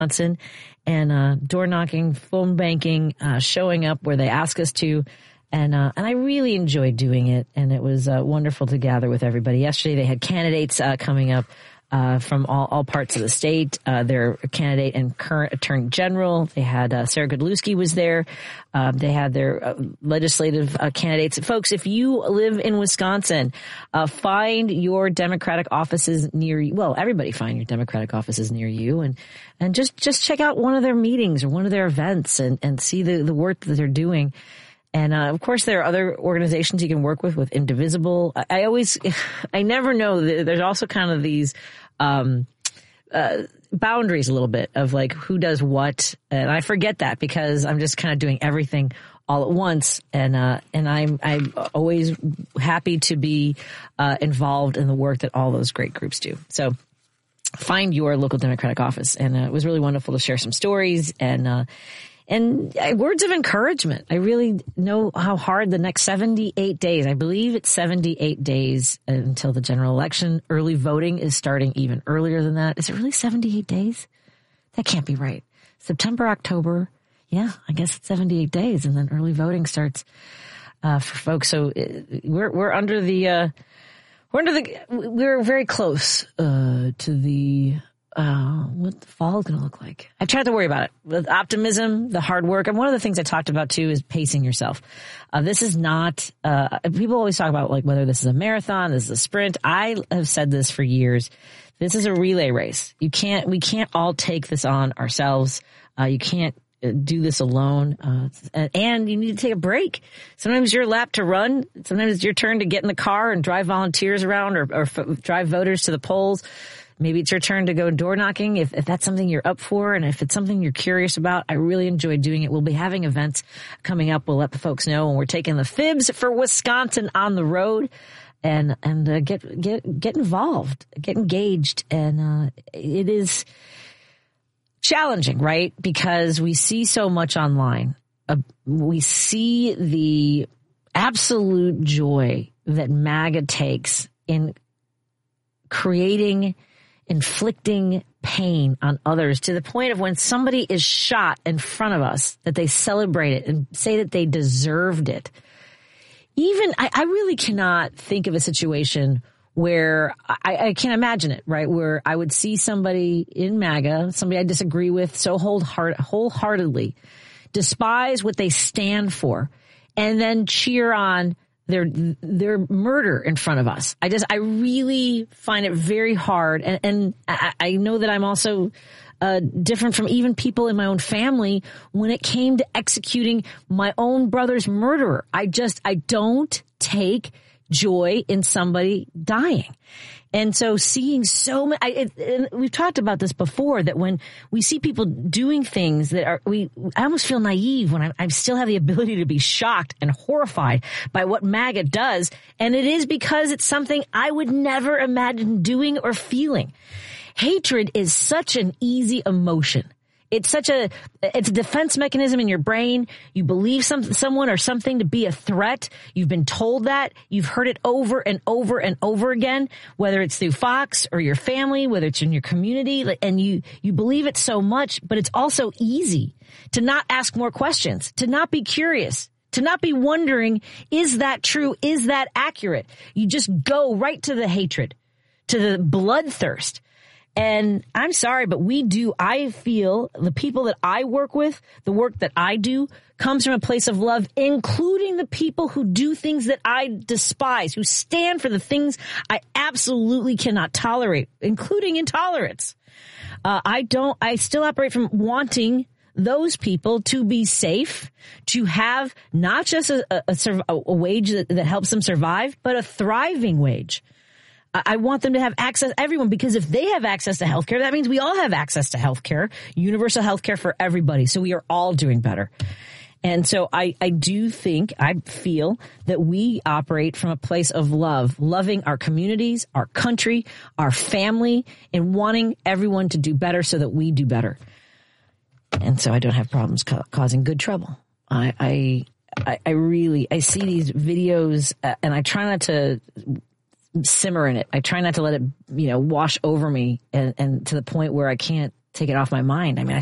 Wisconsin, and door knocking, phone banking, showing up where they ask us to. And I really enjoyed doing it. And it was wonderful to gather with everybody. Yesterday, they had candidates coming up from all parts of the state. Their candidate and current attorney general. They had Sarah Godlewski was there. They had their legislative candidates. Folks, if you live in Wisconsin, find your Democratic offices near you. Well, everybody find your Democratic offices near you, and just check out one of their meetings or one of their events and see the work that they're doing. And, of course, there are other organizations you can work with Indivisible. I never know. There's also kind of these, boundaries a little bit of like who does what. And I forget that because I'm just kind of doing everything all at once. And I'm always happy to be, involved in the work that all those great groups do. So find your local Democratic office. And, it was really wonderful to share some stories and words of encouragement. I really know how hard the next 78 days, I believe it's 78 days until the general election. Early voting is starting even earlier than that. Is it really 78 days? That can't be right. September, October. Yeah, I guess it's 78 days. And then early voting starts, for folks. So we're very close, to the, what the fall is going to look like. I try to worry about it with optimism, the hard work. And one of the things I talked about too is pacing yourself. This is not, people always talk about like whether this is a marathon, this is a sprint. I have said this for years. This is a relay race. we can't all take this on ourselves. You can't do this alone. And you need to take a break. Sometimes your lap to run. Sometimes it's your turn to get in the car and drive volunteers around or drive voters to the polls. Maybe it's your turn to go door knocking if that's something you're up for and if it's something you're curious about. I really enjoy doing it. We'll be having events coming up. We'll let the folks know when we're taking the Fibs for Wisconsin on the road and get involved, get engaged. And it is challenging, right? Because we see so much online. We see the absolute joy that MAGA takes in inflicting pain on others to the point of when somebody is shot in front of us, that they celebrate it and say that they deserved it. Even, I really cannot think of a situation where I can't imagine it, right? Where I would see somebody in MAGA, somebody I disagree with so wholeheartedly, despise what they stand for, and then cheer on their murder in front of us. I really find it very hard. And I know that I'm also different from even people in my own family when it came to executing my own brother's murderer. I don't take joy in somebody dying. And so seeing so many, we've talked about this before, that when we see people doing things that I almost feel naive when I still have the ability to be shocked and horrified by what MAGA does. And it is because it's something I would never imagine doing or feeling. Hatred is such an easy emotion. It's a defense mechanism in your brain. You believe someone or something to be a threat. You've been told that. You've heard it over and over and over again, whether it's through Fox or your family, whether it's in your community, and you believe it so much, but it's also easy to not ask more questions, to not be curious, to not be wondering, is that true? Is that accurate? You just go right to the hatred, to the bloodthirst. And I'm sorry, but I feel the people that I work with, the work that I do, comes from a place of love, including the people who do things that I despise, who stand for the things I absolutely cannot tolerate, including intolerance. I still operate from wanting those people to be safe, to have not just a wage that helps them survive, but a thriving wage. I want them to have access, everyone, because if they have access to healthcare, that means we all have access to healthcare, universal healthcare for everybody. So we are all doing better. And so I feel that we operate from a place of love, loving our communities, our country, our family, and wanting everyone to do better so that we do better. And so I don't have problems causing good trouble. I see these videos and I try not to simmer in it. I try not to let it, wash over me and to the point where I can't take it off my mind. I mean, I